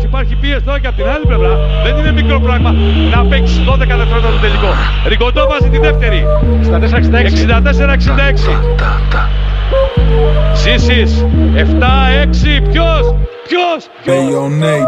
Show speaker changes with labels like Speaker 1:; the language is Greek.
Speaker 1: υπάρχει πίεση τώρα και από την άλλη πλευρά. Δεν είναι μικρό πράγμα να παίξεις 12 δευτερόλεπτα το τελικό. Ριγκοντό βάζει τη δεύτερη. 64-66. Ζήσης. 7-6. Ποιος?